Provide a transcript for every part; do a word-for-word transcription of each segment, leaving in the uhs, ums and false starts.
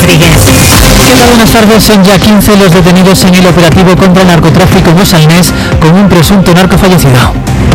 Rodríguez. ¿Qué tal? Buenas tardes. Son ya quince los detenidos en el operativo contra el narcotráfico en Osalnés con un presunto narco fallecido.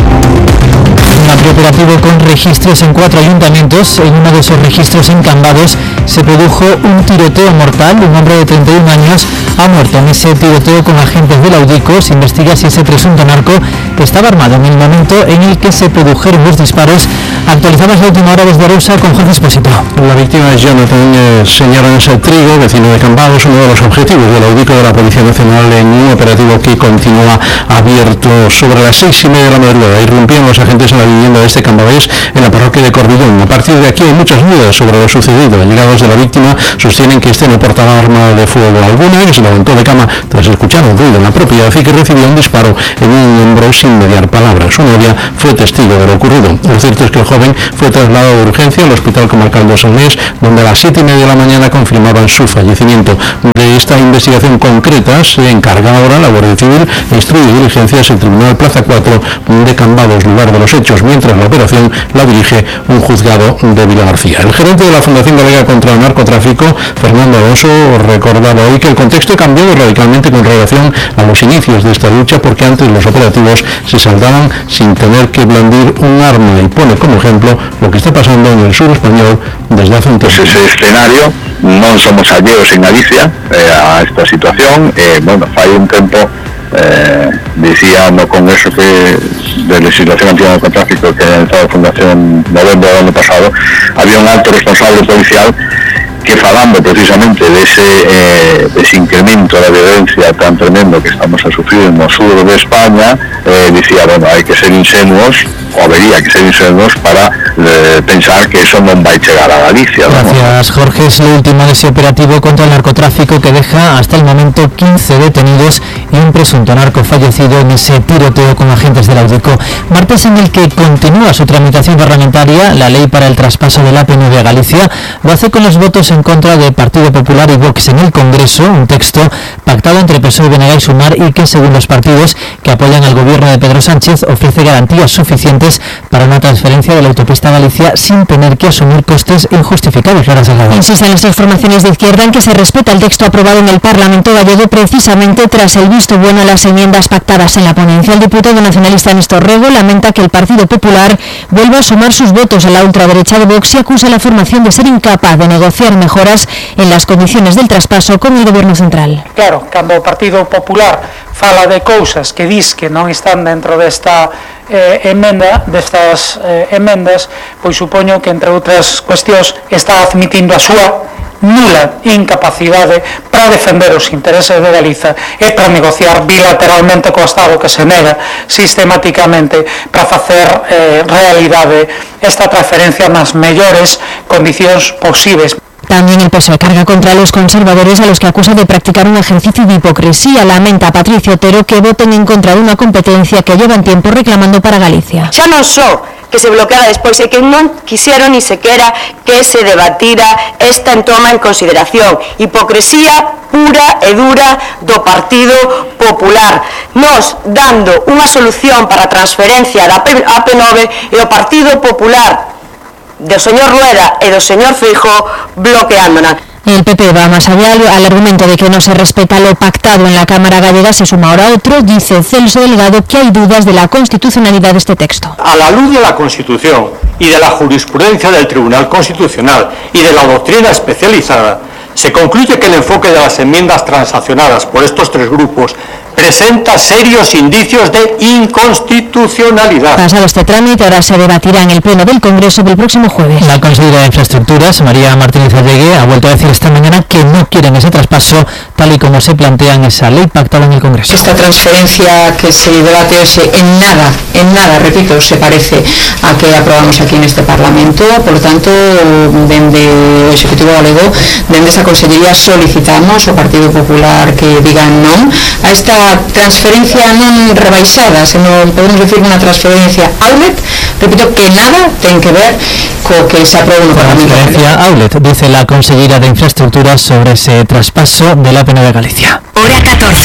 Un amplio operativo con registros en cuatro ayuntamientos. En uno de esos registros en Cambados se produjo un tiroteo mortal. Un hombre de treinta y un años ha muerto en ese tiroteo con agentes del Audico. Se investiga si ese presunto narco estaba armado en el momento en el que se produjeron los disparos. Actualizamos la última hora desde Arousa con Jorge Espósito. La víctima es Jonathan eh, Señoras Trigo, vecino de Cambados, uno de los objetivos del Audico de la Policía Nacional en un operativo que continúa abierto. Sobre las seis y media de la madrugada irrumpieron los agentes en la vivienda de este Cambabés en la parroquia de Corbillón. A partir de aquí hay muchas dudas sobre lo sucedido. Allegados de la víctima sostienen que este no portaba arma de fuego alguna, que se levantó de cama tras escuchar un ruido en la propiedad y que recibió un disparo en un hombro sin mediar palabras. Su novia fue testigo de lo ocurrido. Lo cierto es que el joven fue trasladado de urgencia al Hospital Comarcal de Osalnés, donde a las siete y media de la mañana confirmaban su fallecimiento. De esta investigación concreta se encarga ahora la Guardia Civil e instruye diligencias el Tribunal Plaza cuatro de Cambados, lugar de los hechos, mientras la operación la dirige un juzgado de Vilagarcía. El gerente de la Fundación Galega contra el Narcotráfico, Fernando Alonso, recordaba hoy que el contexto ha cambiado radicalmente con relación a los inicios de esta lucha, porque antes los operativos se saldaban sin tener que blandir un arma, y pone como ejemplo lo que está pasando en el sur español desde hace un tiempo. Pues ese escenario non somos alleos en Galicia eh, a esta situación. Eh, bueno, fai un tempo eh, dicía no Congreso que de legislación antinarcotráfico que ha lanzado a Fundación novembro do ano pasado, había un alto responsable policial que falando precisamente dese, eh, dese incremento da violencia tan tremendo que estamos a sufrir no sur de España, eh, dicía, bueno, hai que ser ingenuos, o habería que ser ingenuos para eh, pensar que eso non vai chegar a Galicia. Gracias, ¿no? Jorge. Es lo último de ese operativo contra el narcotráfico que deja hasta el momento quince detenidos y un presunto narco fallecido en ese tiroteo con agentes del Audico. Martes en el que continúa su tramitación parlamentaria la ley para el traspaso del A P N V a Galicia. Lo hace con los votos en contra de Partido Popular y Vox en el Congreso, un texto pactado entre P S O E, B N G y Sumar y que, según los partidos que apoyan al gobierno de Pedro Sánchez, ofrece garantías suficientes para una transferencia de la autopista a Galicia sin tener que asumir costes injustificados. Insisten las formaciones de izquierda en que se respeta el texto aprobado en el Parlamento gallego precisamente tras el visto bueno a las enmiendas pactadas en la ponencia. El diputado nacionalista Néstor Rego lamenta que el Partido Popular vuelva a sumar sus votos a la ultraderecha de Vox y acusa a la formación de ser incapaz de negociar mejoras en las condiciones del traspaso con el Gobierno central. Claro, cando o Partido Popular fala de cousas que dis que non están dentro desta eh, emenda, destas eh, emendas, pois supoño que entre outras cuestións está admitindo a súa nula incapacidade para defender os intereses de Galiza e para negociar bilateralmente co Estado que se nega sistemáticamente para facer eh, realidade esta transferencia nas mellores condicións posibles. También el P S O E carga contra los conservadores a los que acusa de practicar un ejercicio de hipocresía. Lamenta a Patricio Otero que voten en contra de una competencia que llevan tiempo reclamando para Galicia. Xa non só que se bloqueara despois e que non quixeron ni sequera que se debatira esta en toma en consideración. Hipocresía pura e dura do Partido Popular. Nos dando unha solución para a transferencia da A P nove e o Partido Popular do señor Rueda e do señor Feijóo bloqueándola. El P P va más allá al argumento de que no se respeta lo pactado en la Cámara gallega, se suma ahora otro. Dice Celso Delgado que hay dudas de la constitucionalidad de este texto. A la luz de la Constitución y de la jurisprudencia del Tribunal Constitucional y de la doctrina especializada, se concluye que el enfoque de las enmiendas transaccionadas por estos tres grupos presenta serios indicios de inconstitucionalidad. Pasado este trámite, ahora se debatirá en el Pleno del Congreso del próximo jueves. La consejera de Infraestructuras, María Martínez Allegue, ha vuelto a decir esta mañana que no quieren ese traspaso tal y como se plantea en esa ley pactada en el Congreso. Esta transferencia que se debate hoy en nada, en nada, repito, se parece a que aprobamos aquí en este Parlamento. Por tanto, dende o Executivo Galego, dende esa Consellería solicitamos ao Partido Popular que digan non a esta transferencia non rebaixada, senón podemos decir unha transferencia outlet, repito, que nada ten que ver co que se aprobou no Parlamento. Transferencia outlet, dice la consellera de Infraestructuras sobre ese traspaso de la A P N V de Galicia. Hora catorce.